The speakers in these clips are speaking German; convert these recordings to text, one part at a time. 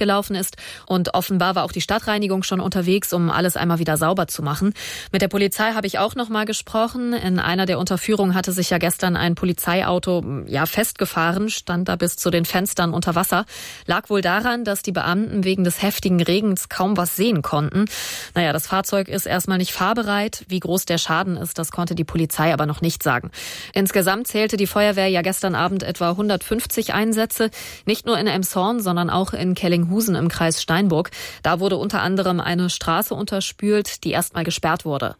gelaufen ist. Und offenbar war auch die Stadtreinigung schon unterwegs, um alles einmal wieder sauber zu machen. Mit der Polizei habe ich auch noch mal gesprochen. In einer der Unterführungen hatte sich ja gestern ein Polizeiauto festgefahren, stand da bis zu den Fenstern unter Wasser. Lag wohl daran, dass die Beamten wegen des heftigen Regens kaum was sehen konnten. Das Fahrzeug ist erstmal nicht fahrbereit. Wie groß der Schaden ist, das konnte die Polizei aber noch nicht sagen. Insgesamt zählte die Feuerwehr ja gestern Abend etwa 150 Einsätze. Nicht nur in Elmshorn, sondern auch in Kellinghusen im Kreis Steinburg. Da wurde unter anderem eine Straße unterspült, die erstmal gesperrt wurde.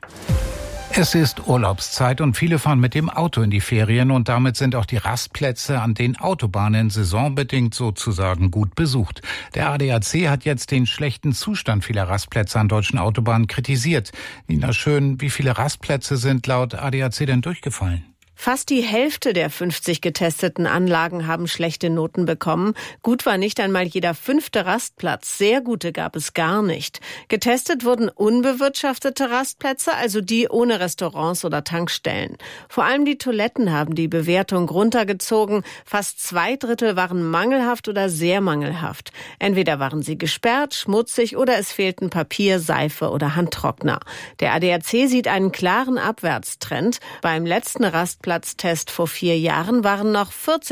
Es ist Urlaubszeit und viele fahren mit dem Auto in die Ferien und damit sind auch die Rastplätze an den Autobahnen saisonbedingt sozusagen gut besucht. Der ADAC hat jetzt den schlechten Zustand vieler Rastplätze an deutschen Autobahnen kritisiert. Nina Schön, wie viele Rastplätze sind laut ADAC denn durchgefallen? Fast die Hälfte der 50 getesteten Anlagen haben schlechte Noten bekommen. Gut war nicht einmal jeder 5. Rastplatz. Sehr gute gab es gar nicht. Getestet wurden unbewirtschaftete Rastplätze, also die ohne Restaurants oder Tankstellen. Vor allem die Toiletten haben die Bewertung runtergezogen. Fast 2/3 waren mangelhaft oder sehr mangelhaft. Entweder waren sie gesperrt, schmutzig oder es fehlten Papier, Seife oder Handtrockner. Der ADAC sieht einen klaren Abwärtstrend. Beim letzten Rastplatztest vor 4 Jahren waren noch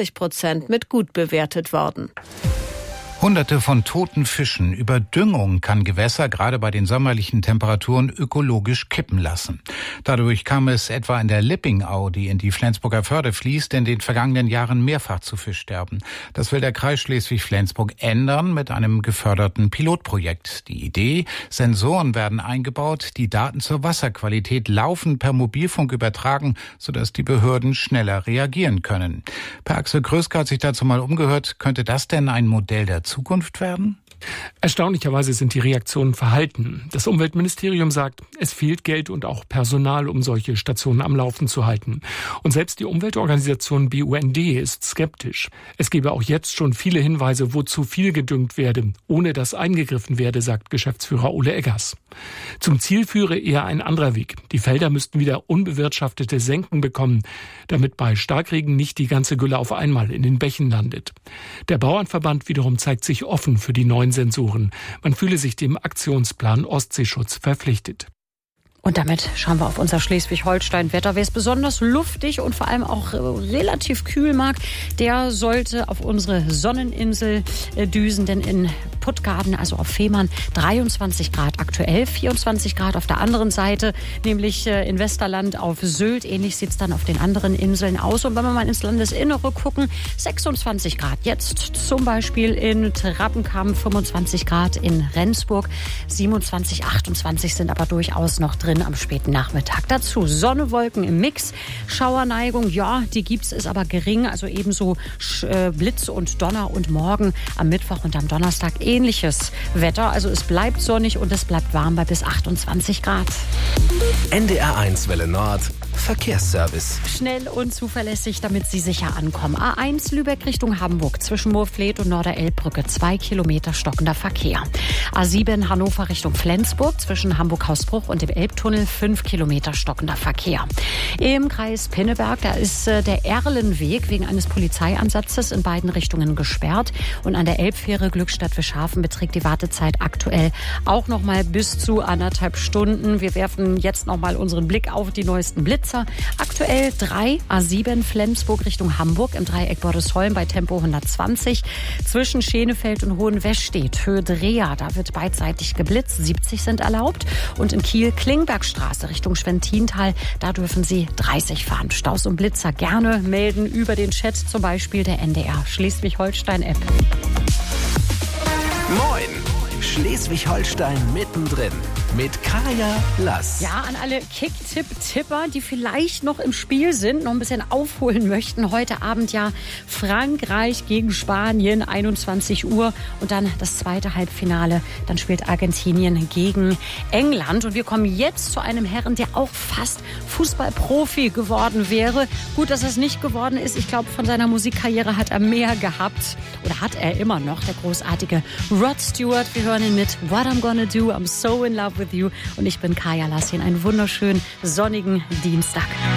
40% mit gut bewertet worden. Hunderte von toten Fischen. Überdüngung kann Gewässer gerade bei den sommerlichen Temperaturen ökologisch kippen lassen. Dadurch kam es etwa in der Lippingau, die in die Flensburger Förde fließt, in den vergangenen Jahren mehrfach zu Fischsterben. Das will der Kreis Schleswig-Flensburg ändern mit einem geförderten Pilotprojekt. Die Idee: Sensoren werden eingebaut, die Daten zur Wasserqualität laufend per Mobilfunk übertragen, sodass die Behörden schneller reagieren können. Per Axel Kröske hat sich dazu mal umgehört. Könnte das denn ein Modell der Zukunft werden? Erstaunlicherweise sind die Reaktionen verhalten. Das Umweltministerium sagt, es fehlt Geld und auch Personal, um solche Stationen am Laufen zu halten. Und selbst die Umweltorganisation BUND ist skeptisch. Es gebe auch jetzt schon viele Hinweise, wo zu viel gedüngt werde, ohne dass eingegriffen werde, sagt Geschäftsführer Ole Eggers. Zum Ziel führe eher ein anderer Weg. Die Felder müssten wieder unbewirtschaftete Senken bekommen, damit bei Starkregen nicht die ganze Gülle auf einmal in den Bächen landet. Der Bauernverband wiederum zeigt sich offen für die neuen Sensoren. Man fühle sich dem Aktionsplan Ostseeschutz verpflichtet. Und damit schauen wir auf unser Schleswig-Holstein-Wetter. Wer es besonders luftig und vor allem auch relativ kühl mag, der sollte auf unsere Sonneninsel düsen. Denn in Puttgarden, also auf Fehmarn, 23 Grad aktuell, 24 Grad auf der anderen Seite, nämlich in Westerland auf Sylt. Ähnlich sieht es dann auf den anderen Inseln aus. Und wenn wir mal ins Landesinnere gucken, 26 Grad jetzt zum Beispiel in Trappenkamm, 25 Grad in Rendsburg, 27, 28 sind aber durchaus noch drin am späten Nachmittag. Dazu Sonne, Wolken im Mix, Schauerneigung, ja, die gibt's, ist aber gering, also ebenso Blitz und Donner und morgen am Mittwoch und am Donnerstag ähnliches Wetter. Also es bleibt sonnig und es bleibt warm bei bis 28 Grad. NDR1 Welle Nord, Verkehrsservice. Schnell und zuverlässig, damit Sie sicher ankommen. A1 Lübeck Richtung Hamburg zwischen Moorfleet und Norderelbbrücke 2 Kilometer stockender Verkehr. A7 Hannover Richtung Flensburg zwischen Hamburg-Hausbruch und dem Elbtunnel 5 Kilometer stockender Verkehr. Im Kreis Pinneberg, da ist der Erlenweg wegen eines Polizeiansatzes in beiden Richtungen gesperrt. Und an der Elbfähre Glückstadt-Fischhafen beträgt die Wartezeit aktuell auch noch mal bis zu 1,5 Stunden. Wir werfen jetzt noch mal unseren Blick auf die neuesten Blitzer. Aktuell 3 A7 Flensburg Richtung Hamburg im Dreieck Bordesholm bei Tempo 120. Zwischen Schenefeld und Hohenwestedt, Höhe Dreher, da wird beidseitig geblitzt. 70 sind erlaubt. Und in Kiel Klingbergstraße Richtung Schwentintal, da dürfen Sie 30 fahren. Staus und Blitzer gerne melden über den Chat, zum Beispiel der NDR Schleswig-Holstein-App. Moin! Schleswig-Holstein mittendrin mit Kaya Lass. Ja, an alle Kick-Tipp-Tipper, die vielleicht noch im Spiel sind, noch ein bisschen aufholen möchten. Heute Abend ja Frankreich gegen Spanien, 21 Uhr. Und dann das zweite Halbfinale. Dann spielt Argentinien gegen England. Und wir kommen jetzt zu einem Herren, der auch fast Fußballprofi geworden wäre. Gut, dass er es nicht geworden ist. Ich glaube, von seiner Musikkarriere hat er mehr gehabt. Oder hat er immer noch, der großartige Rod Stewart. Wir hören ihn mit What I'm Gonna Do, I'm So In Love With You. Und ich bin Kaya Lass, einen wunderschönen sonnigen Dienstag.